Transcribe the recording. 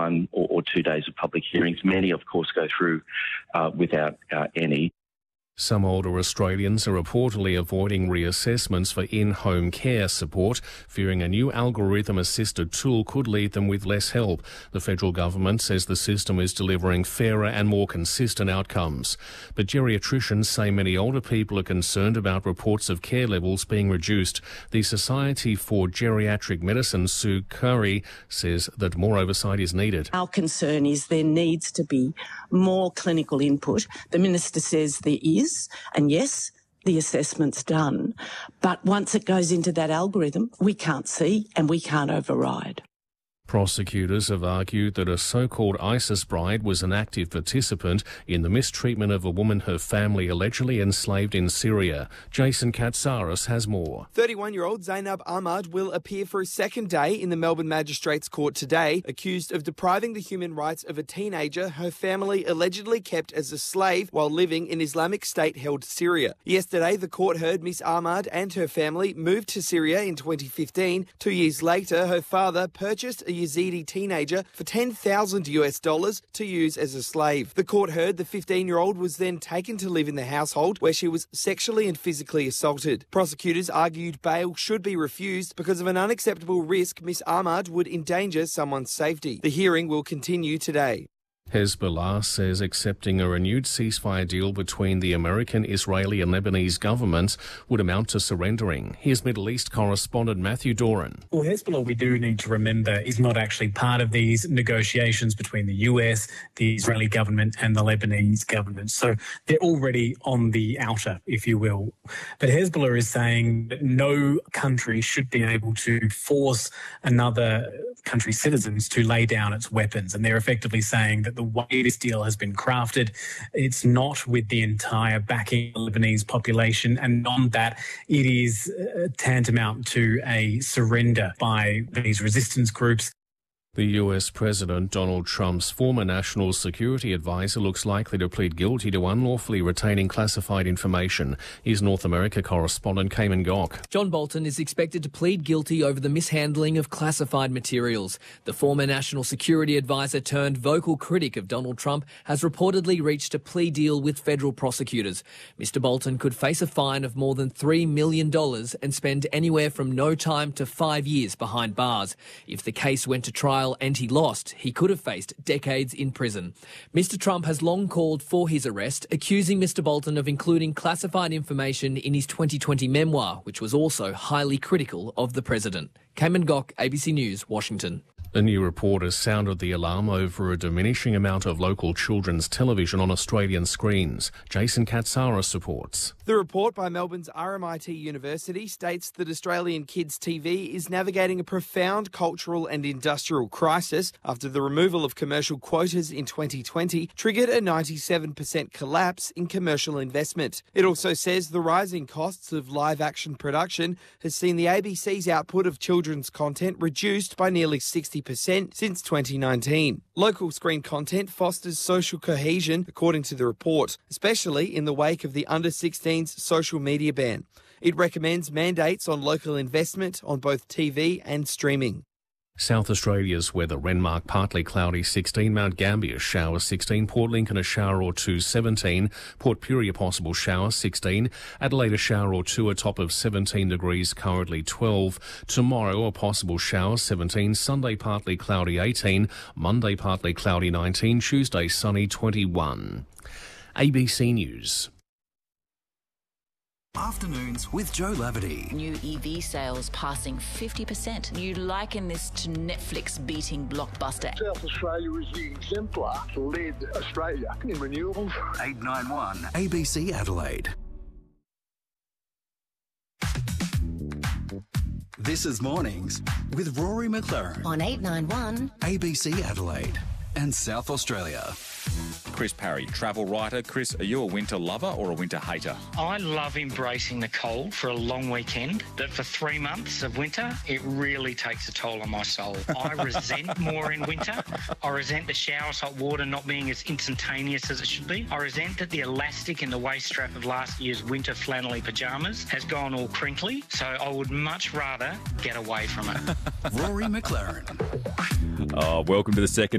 1 or 2 days of public hearings. Many, of course, go through without any. Some older Australians are reportedly avoiding reassessments for in-home care support, fearing a new algorithm-assisted tool could leave them with less help. The federal government says the system is delivering fairer and more consistent outcomes. But geriatricians say many older people are concerned about reports of care levels being reduced. The Society for Geriatric Medicine, Sue Curry, says that more oversight is needed. Our concern is there needs to be more clinical input. The Minister says there is. And yes, the assessment's done. But once it goes into that algorithm, we can't see and we can't override. Prosecutors have argued that a so-called ISIS bride was an active participant in the mistreatment of a woman her family allegedly enslaved in Syria. Jason Katsaris has more. 31-year-old Zainab Ahmad will appear for a second day in the Melbourne Magistrates Court today, accused of depriving the human rights of a teenager her family allegedly kept as a slave while living in Islamic State-held Syria. Yesterday, the court heard Miss Ahmad and her family moved to Syria in 2015. 2 years later, her father purchased a Yazidi teenager for $10,000 to use as a slave. The court heard the 15-year-old was then taken to live in the household where she was sexually and physically assaulted. Prosecutors argued bail should be refused because of an unacceptable risk Miss Ahmad would endanger someone's safety. The hearing will continue today. Hezbollah says accepting a renewed ceasefire deal between the American, Israeli and Lebanese governments would amount to surrendering. Here's Middle East correspondent Matthew Doran. Well, Hezbollah, we do need to remember, is not actually part of these negotiations between the US, the Israeli government and the Lebanese government. So they're already on the outer, if you will. But Hezbollah is saying that no country should be able to force another country's citizens to lay down its weapons. And they're effectively saying that the way this deal has been crafted, it's not with the entire backing of the Lebanese population, and on that it is tantamount to a surrender by these resistance groups. The US President Donald Trump's former national security advisor looks likely to plead guilty to unlawfully retaining classified information. Here's North America correspondent Cayman Gok. John Bolton is expected to plead guilty over the mishandling of classified materials. The former national security advisor turned vocal critic of Donald Trump has reportedly reached a plea deal with federal prosecutors. Mr. Bolton could face a fine of more than $3 million and spend anywhere from no time to 5 years behind bars. If the case went to trial and he lost, he could have faced decades in prison. Mr. Trump has long called for his arrest, accusing Mr. Bolton of including classified information in his 2020 memoir, which was also highly critical of the president. Cayman Gok, ABC News, Washington. A new report has sounded the alarm over a diminishing amount of local children's television on Australian screens. Jason Katsaris reports. The report by Melbourne's RMIT University states that Australian kids' TV is navigating a profound cultural and industrial crisis after the removal of commercial quotas in 2020 triggered a 97% collapse in commercial investment. It also says the rising costs of live-action production has seen the ABC's output of children's content reduced by nearly 60% since 2019. Local screen content fosters social cohesion, according to the report, especially in the wake of the under-16s social media ban. It recommends mandates on local investment on both TV and streaming. South Australia's weather: Renmark partly cloudy 16, Mount Gambier shower 16, Port Lincoln a shower or two 17, Port Pirie a possible shower 16, Adelaide a shower or two, a top of 17 degrees, currently 12. Tomorrow a possible shower 17, Sunday partly cloudy 18, Monday partly cloudy 19, Tuesday sunny 21. ABC News. Afternoons with Joe Laverty. New EV sales passing 50%. You liken this to Netflix beating Blockbuster. South Australia is the exemplar to lead Australia in renewables. 891 ABC Adelaide. This is Mornings with Rory McLaren on 891 ABC Adelaide and South Australia. Chris Parry, travel writer. Chris, are you a winter lover or a winter hater? I love embracing the cold for a long weekend, but for 3 months of winter, it really takes a toll on my soul. I resent more in winter. I resent the shower's hot water not being as instantaneous as it should be. I resent that the elastic in the waist strap of last year's winter flannelly pyjamas has gone all crinkly, so I would much rather get away from it. Rory McLaren. Welcome to the second